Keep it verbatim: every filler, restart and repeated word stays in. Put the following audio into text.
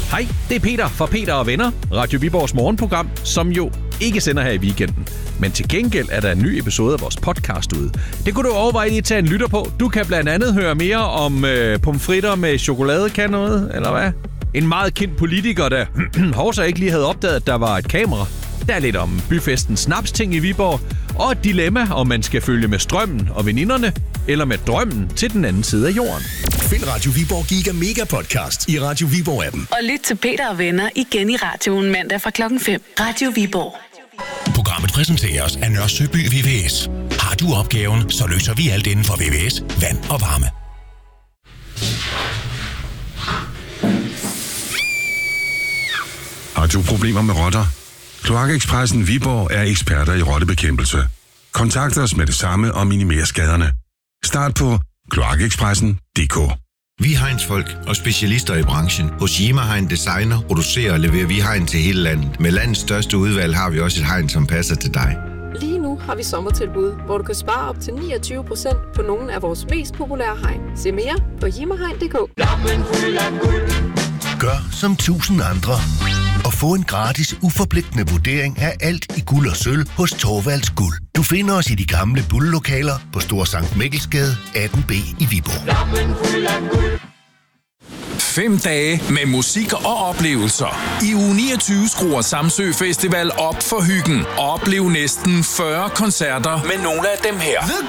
Hej, det er Peter fra Peter og Venner, Radio Viborgs morgenprogram, som jo ikke sender her i weekenden. Men til gengæld er der en ny episode af vores podcast ude. Det kunne du overveje lige at tage en lytter på. Du kan blandt andet høre mere om øh, pomfritter med chokolade, kan noget, eller hvad? En meget kendt politiker, der Horser ikke lige havde opdaget, at der var et kamera. Der er lidt om byfestens snapsting i Viborg, og et dilemma, om man skal følge med strømmen og veninderne, eller med drømmen til den anden side af jorden. Find Radio Viborg Giga Mega Podcast i Radio Viborg-appen. Og lyt til Peter og Venner igen i radioen mandag fra klokken fem. Radio Viborg. Programmet præsenteres af Nørre Søby V V S. Har du opgaven, så løser vi alt inden for V V S, vand og varme. Har du problemer med rotter? Kloakekspressen Viborg er eksperter i rottebekæmpelse. Kontakt os med det samme og minimer skaderne. Start på kloakekspressen punktum d k. Vi er hegnsfolk og specialister i branchen. Hos Jima Hegn Designer producerer og leverer vi hegn til hele landet. Med landets største udvalg har vi også et hegn, som passer til dig. Lige nu har vi sommertilbud, hvor du kan spare op til niogtyve procent på nogle af vores mest populære hegn. Se mere på jimahegn punktum d k. Gør som tusind andre og få en gratis, uforpligtende vurdering af alt i guld og sølv hos Thorvalds Guld. Du finder os i de gamle bulllokaler på Stor Sankt Mikkelsgade atten B i Viborg. Fem dage med musik og oplevelser. I uge niogtyve skruer Samsø Festival op for hyggen. Oplev næsten fyrre koncerter med nogle af dem her.